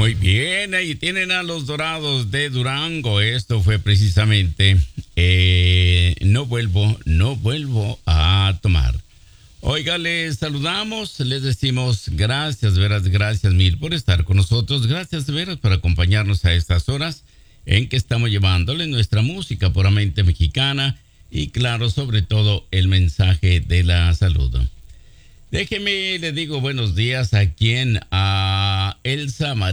Muy bien, ahí tienen a los Dorados de Durango. Esto fue precisamente no vuelvo a tomar. Oiga, les saludamos, les decimos gracias, veras, gracias mil por estar con nosotros. Gracias, veras, por acompañarnos a estas horas en que estamos llevándole nuestra música puramente mexicana y, claro, sobre todo el mensaje de la salud. Déjeme, le digo buenos días a quien, a Elsa María.